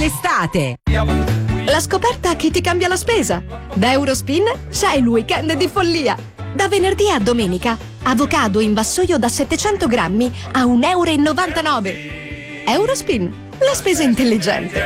quest'estate. La scoperta che ti cambia la spesa. Da Eurospin c'è il weekend di follia. Da venerdì a domenica, avocado in vassoio da 700 grammi a 1,99 €. Eurospin, la spesa intelligente.